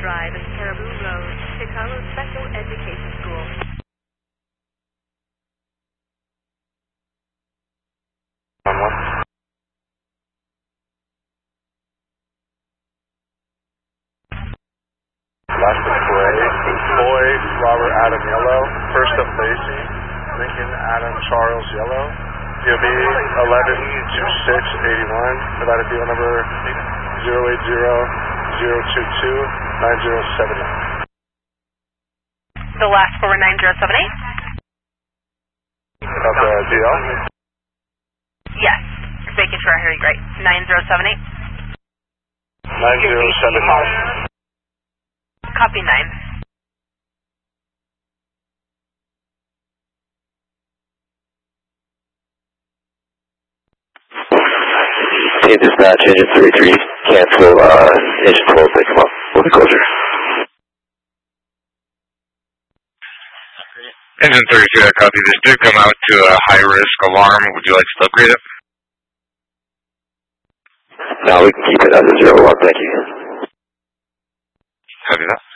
Drive and Caribou Road, Chicago Special Education School. Last parade, Boyd, Robert, Adam, yellow. First up, Lacey, Lincoln, Adam, Charles, yellow. DOB 112681, provided deal number 080-022-9078. The last four were 9078? About the DL? Yes. Just making sure I hear you right. 9078? 9079. Copy 9. Hey, dispatch, engine 33, cancel, engine 12, they come up with a closure. Engine 32, I copy. This did come out to a high-risk alarm. Would you like to upgrade it? No, we can keep it as a 0 alarm, thank you. Copy that.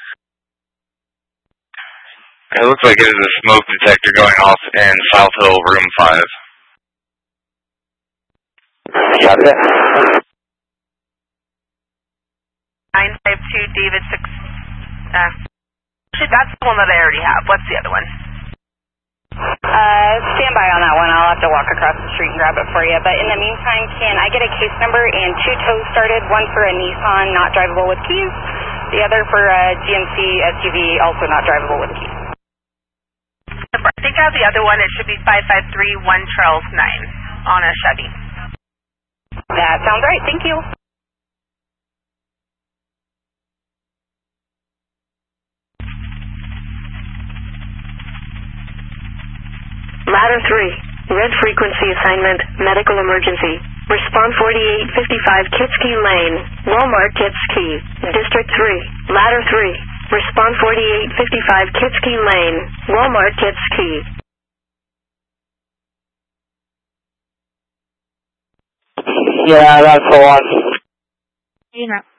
It looks like it is a smoke detector going off in South Hill, room 5. Copy that. 952 David 6. Actually, that's the one that I already have. What's the other one? Stand by on that one. I'll have to walk across the street and grab it for you. But in the meantime, can I get a case number and 2 tows started? One for a Nissan, not drivable with keys. The other for a GMC SUV, also not drivable with keys. I think I have the other one. It should be 5531 Charles 9 on a Chevy. That sounds right. Thank you. Ladder 3, red frequency assignment, medical emergency. Respond 4855 Kitski Lane, Walmart Kitski, District 3. Ladder 3, respond 4855 Kitski Lane, Walmart Kitski. Yeah, that's the one. You know.